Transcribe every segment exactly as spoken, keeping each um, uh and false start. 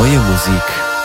neue Musik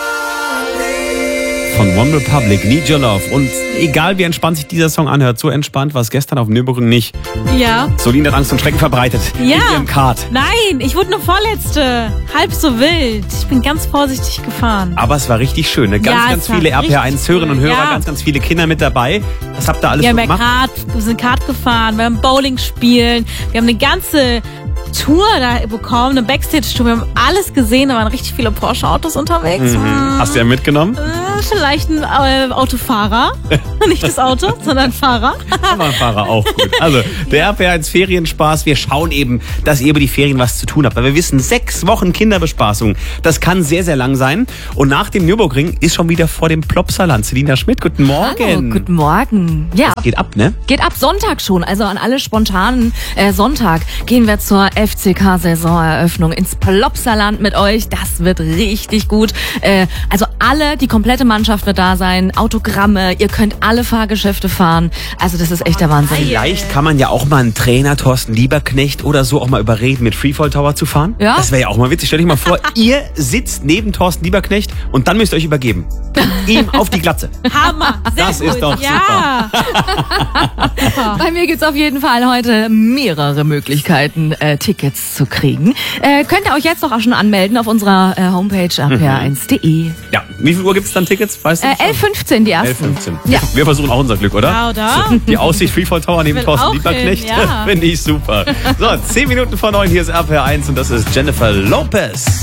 von One Republic, Need Your Love. Und egal wie entspannt sich dieser Song anhört, so entspannt war es gestern auf Nürburgring nicht. Ja. Solin hat Angst und Schrecken verbreitet Ja. in ihrem Kart. Nein, ich wurde nur Vorletzte. Halb so wild. Ich bin ganz vorsichtig gefahren. Aber es war richtig schön. Ne? Ganz, Ja, ganz es war viele R P R eins richtig Hörerinnen und cool. Hörer, Ja. ganz, ganz viele Kinder mit dabei. Was habt ihr alles Wir so haben ja gemacht? Kart, wir sind Kart gefahren, wir haben Bowling spielen, wir haben eine ganze Tour da bekommen, eine Backstage-Tour. Wir haben alles gesehen, da waren richtig viele Porsche-Autos unterwegs. Mhm. Hast du ja mitgenommen? Äh, vielleicht ein äh, Autofahrer. Nicht das Auto, sondern ein Fahrer. Aber ein Fahrer auch gut. Also, der R P R eins Ferienspaß. Wir schauen eben, dass ihr über die Ferien was zu tun habt. Weil wir wissen, sechs Wochen Kinderbespaßung, das kann sehr, sehr lang sein. Und nach dem Nürburgring ist schon wieder vor dem Plopsaland. Selina Schmidt, guten Morgen. Hallo, guten Morgen. Ja, Geht ab, ne? geht ab Sonntag schon. Also an alle spontanen äh, Sonntag gehen wir zur F C K-Saisoneröffnung ins Plopsaland mit euch. Das wird richtig gut. Äh, also alle, die komplette Mannschaft wird da sein. Autogramme, ihr könnt alle Fahrgeschäfte fahren. Also das ist echt der Wahnsinn. Vielleicht kann man ja auch mal einen Trainer, Thorsten Lieberknecht oder so, auch mal überreden, mit Freefall Tower zu fahren. Ja. Das wäre ja auch mal witzig. Stell dich mal vor, ihr sitzt neben Thorsten Lieberknecht und dann müsst ihr euch übergeben. Ihm auf die Glatze. Hammer. Sehr Das gut. ist doch ja. Bei mir gibt's auf jeden Fall heute mehrere Möglichkeiten, äh, Tickets zu kriegen. Äh, könnt ihr euch jetzt doch auch schon anmelden auf unserer äh, Homepage r p r eins punkt de. Ja, wie viel Uhr gibt's dann Tickets? Weißt du? Äh, elf Uhr fünfzehn die ersten. elf fünfzehn. Ja. Wir versuchen auch unser Glück, oder? Ja, oder? So, die Aussicht Freefall Tower neben will Thorsten auch Lieberknecht, hin, ja. finde ich super. So, zehn Minuten vor neun, hier ist R P R eins und das ist Jennifer Lopez.